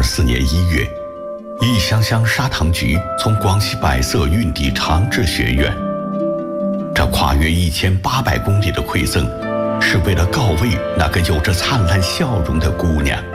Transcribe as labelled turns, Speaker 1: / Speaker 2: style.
Speaker 1: 1924年1月，一箱箱砂糖橘从广西百色运抵长治学院。这跨越1800公里的馈赠，是为了告慰那个有着灿烂笑容的姑娘。